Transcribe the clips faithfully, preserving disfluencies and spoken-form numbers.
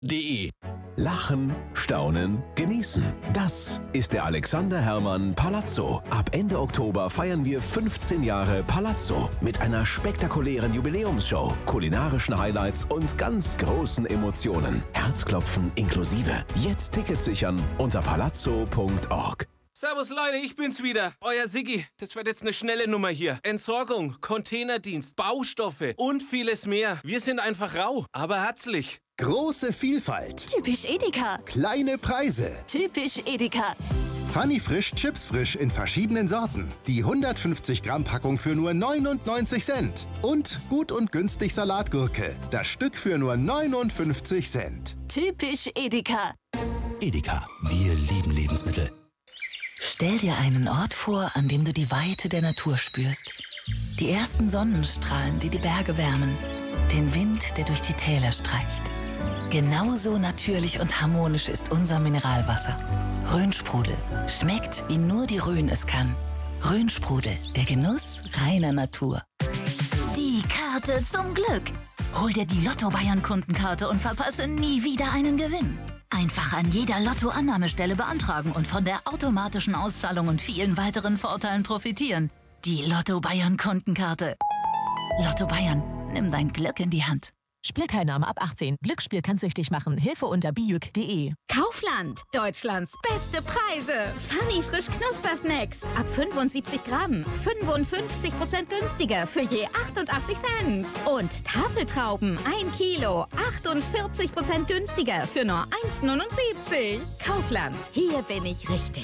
de. Lachen, staunen, genießen. Das ist der Alexander Herrmann Palazzo. Ab Ende Oktober feiern wir fünfzehn Jahre Palazzo mit einer spektakulären Jubiläumsshow, kulinarischen Highlights und ganz großen Emotionen. Herzklopfen inklusive. Jetzt Tickets sichern unter palazzo punkt org. Servus Leute, ich bin's wieder, euer Siggi. Das wird jetzt eine schnelle Nummer hier. Entsorgung, Containerdienst, Baustoffe und vieles mehr. Wir sind einfach rau, aber herzlich. Große Vielfalt. Typisch Edeka. Kleine Preise. Typisch Edeka. Funny Frisch Chips Frisch in verschiedenen Sorten. Die hundertfünfzig Gramm Packung für nur neunundneunzig Cent. Und gut und günstig Salatgurke. Das Stück für nur neunundfünfzig Cent. Typisch Edeka. Edeka, wir lieben Lebensmittel. Stell dir einen Ort vor, an dem du die Weite der Natur spürst. Die ersten Sonnenstrahlen, die die Berge wärmen. Den Wind, der durch die Täler streicht. Genauso natürlich und harmonisch ist unser Mineralwasser. Rhönsprudel. Schmeckt, wie nur die Rhön es kann. Rhönsprudel, der Genuss reiner Natur. Die Karte zum Glück. Hol dir die Lotto-Bayern-Kundenkarte und verpasse nie wieder einen Gewinn. Einfach an jeder Lotto-Annahmestelle beantragen und von der automatischen Auszahlung und vielen weiteren Vorteilen profitieren. Die Lotto-Bayern-Kundenkarte. Lotto Bayern, nimm dein Glück in die Hand. Spielteilnahme ab achtzehn. Glücksspiel kann süchtig machen. Hilfe unter bijuk punkt de. Kaufland. Deutschlands beste Preise. Funny Frisch Knuspersnacks. Ab fünfundsiebzig Gramm. fünfundfünfzig Prozent günstiger für je achtundachtzig Cent. Und Tafeltrauben. ein Kilo. achtundvierzig Prozent günstiger für nur eins neunundsiebzig. Kaufland. Hier bin ich richtig.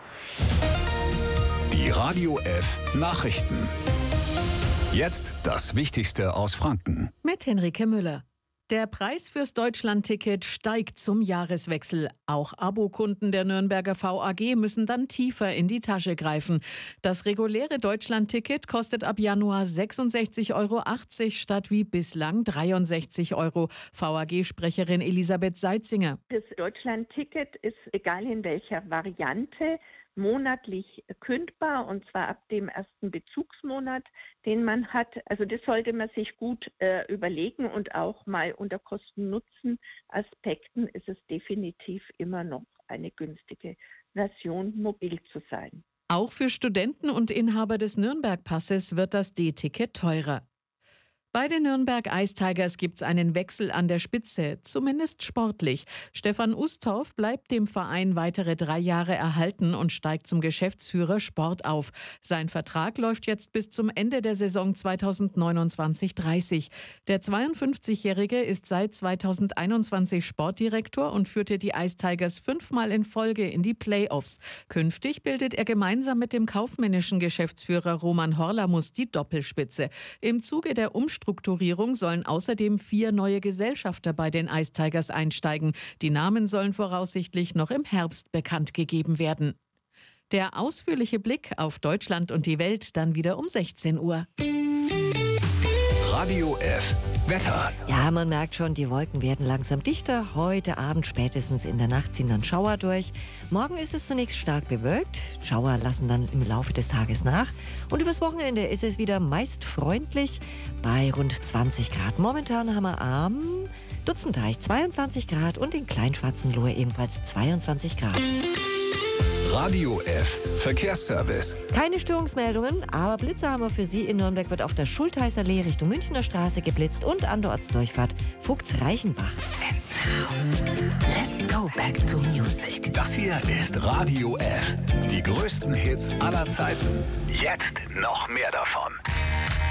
Die Radio F Nachrichten. Jetzt das Wichtigste aus Franken. Mit Henrike Müller. Der Preis fürs Deutschland-Ticket steigt zum Jahreswechsel. Auch Abokunden der Nürnberger V A G müssen dann tiefer in die Tasche greifen. Das reguläre Deutschland-Ticket kostet ab Januar sechsundsechzig Euro achtzig statt wie bislang dreiundsechzig Euro. V A G-Sprecherin Elisabeth Seitzinger. Das Deutschland-Ticket ist, egal in welcher Variante, monatlich kündbar, und zwar ab dem ersten Bezugsmonat, den man hat. Also das sollte man sich gut äh, überlegen, und auch mal unter Kosten-Nutzen-Aspekten ist es definitiv immer noch eine günstige Version, mobil zu sein. Auch für Studenten und Inhaber des Nürnberg-Passes wird das D-Ticket teurer. Bei den Nürnberg Ice Tigers gibt es einen Wechsel an der Spitze, zumindest sportlich. Stefan Ustorf bleibt dem Verein weitere drei Jahre erhalten und steigt zum Geschäftsführer Sport auf. Sein Vertrag läuft jetzt bis zum Ende der Saison zweitausendneunundzwanzig dreißig. Der zweiundfünfzigjährige ist seit zweitausendeinundzwanzig Sportdirektor und führte die Ice Tigers fünfmal in Folge in die Playoffs. Künftig bildet er gemeinsam mit dem kaufmännischen Geschäftsführer Roman Horlamus die Doppelspitze. Im Zuge der Umstrukturierung Strukturierung sollen außerdem vier neue Gesellschafter bei den Ice Tigers einsteigen. Die Namen sollen voraussichtlich noch im Herbst bekannt gegeben werden. Der ausführliche Blick auf Deutschland und die Welt dann wieder um sechzehn Uhr. Radio F Wetter. Ja, man merkt schon, die Wolken werden langsam dichter. Heute Abend, spätestens in der Nacht, ziehen dann Schauer durch. Morgen ist es zunächst stark bewölkt. Schauer lassen dann im Laufe des Tages nach. Und übers Wochenende ist es wieder meist freundlich bei rund zwanzig Grad. Momentan haben wir am Dutzenteich zweiundzwanzig Grad und in Kleinschwarzenlohe ebenfalls zweiundzwanzig Grad. Radio F Verkehrsservice. Keine Störungsmeldungen, aber Blitze haben wir für Sie. In Nürnberg wird auf der Schultheißer Allee Richtung Münchner Straße geblitzt und an der Ortsdurchfahrt Vogtsreichenbach. And now, let's go back to music. Das hier ist Radio F. Die größten Hits aller Zeiten. Jetzt noch mehr davon.